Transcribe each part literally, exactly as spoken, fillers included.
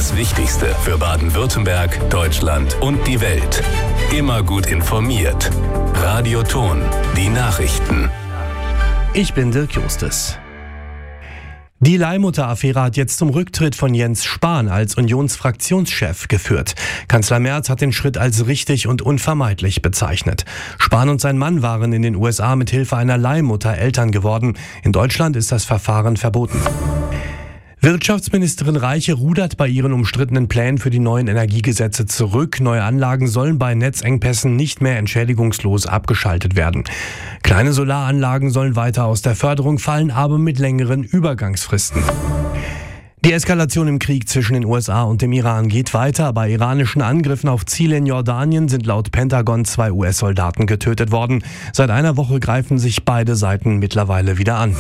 Das Wichtigste für Baden-Württemberg, Deutschland und die Welt. Immer gut informiert. Radio Ton, die Nachrichten. Ich bin Dirk Justus. Die Leihmutter-Affäre hat jetzt zum Rücktritt von Jens Spahn als Unionsfraktionschef geführt. Kanzler Merz hat den Schritt als richtig und unvermeidlich bezeichnet. Spahn und sein Mann waren in den U S A mit Hilfe einer Leihmutter Eltern geworden. In Deutschland ist das Verfahren verboten. Wirtschaftsministerin Reiche rudert bei ihren umstrittenen Plänen für die neuen Energiegesetze zurück. Neue Anlagen sollen bei Netzengpässen nicht mehr entschädigungslos abgeschaltet werden. Kleine Solaranlagen sollen weiter aus der Förderung fallen, aber mit längeren Übergangsfristen. Die Eskalation im Krieg zwischen den U S A und dem Iran geht weiter. Bei iranischen Angriffen auf Ziele in Jordanien sind laut Pentagon zwei U S-Soldaten getötet worden. Seit einer Woche greifen sich beide Seiten mittlerweile wieder an.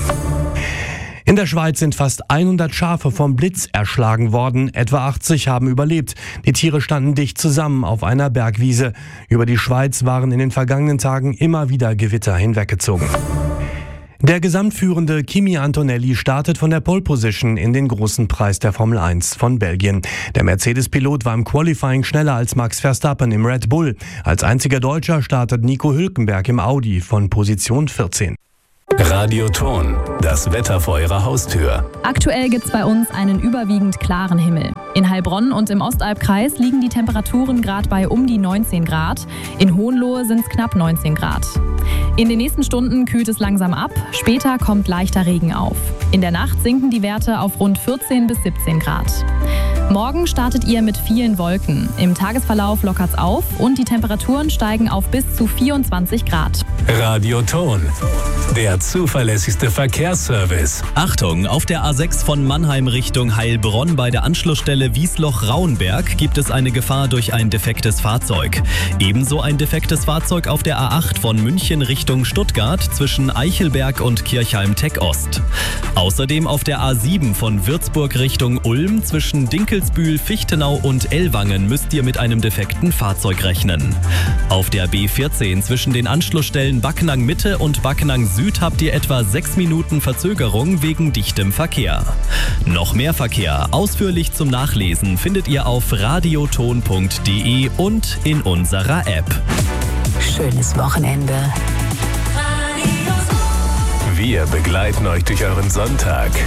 In der Schweiz sind fast hundert Schafe vom Blitz erschlagen worden. Etwa achtzig haben überlebt. Die Tiere standen dicht zusammen auf einer Bergwiese. Über die Schweiz waren in den vergangenen Tagen immer wieder Gewitter hinweggezogen. Der gesamtführende Kimi Antonelli startet von der Pole Position in den großen Preis der Formel eins von Belgien. Der Mercedes-Pilot war im Qualifying schneller als Max Verstappen im Red Bull. Als einziger Deutscher startet Nico Hülkenberg im Audi von Position vierzehn. Radio Ton, das Wetter vor Ihrer Haustür. Aktuell gibt es bei uns einen überwiegend klaren Himmel. In Heilbronn und im Ostalbkreis liegen die Temperaturen gerade bei um die neunzehn Grad. In Hohenlohe sind es knapp neunzehn Grad. In den nächsten Stunden kühlt es langsam ab, später kommt leichter Regen auf. In der Nacht sinken die Werte auf rund vierzehn bis siebzehn Grad. Morgen startet ihr mit vielen Wolken. Im Tagesverlauf lockert's auf und die Temperaturen steigen auf bis zu vierundzwanzig Grad. Radio Ton, der zuverlässigste Verkehrsservice. Achtung, auf der A sechs von Mannheim Richtung Heilbronn bei der Anschlussstelle Wiesloch-Rauenberg gibt es eine Gefahr durch ein defektes Fahrzeug. Ebenso ein defektes Fahrzeug auf der A acht von München Richtung Stuttgart zwischen Eichelberg und Kirchheim-Tech-Ost. Außerdem auf der A sieben von Würzburg Richtung Ulm zwischen Dinkelsbühl, Fichtenau und Ellwangen müsst ihr mit einem defekten Fahrzeug rechnen. Auf der B vierzehn zwischen den Anschlussstellen Backnang Mitte und Backnang Süd habt ihr etwa sechs Minuten Verzögerung wegen dichtem Verkehr. Noch mehr Verkehr ausführlich zum Nachlesen findet ihr auf radioton punkt de und in unserer App. Schönes Wochenende. Wir begleiten euch durch euren Sonntag.